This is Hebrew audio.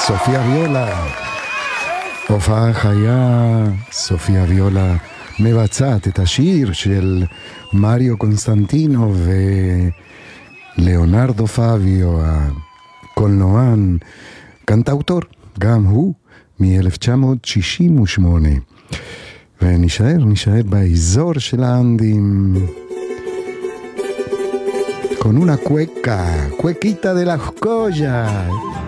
סופיה ויולה. הופעה חיה, סופיה ויולה מבצעת את השיר של מריו קונסטנטינו ולאונרדו פביו, הקולנוען, קנטאוטור, גם הוא מ-1968. ונשאר באזור של האנדים. con una cuequita de las collas.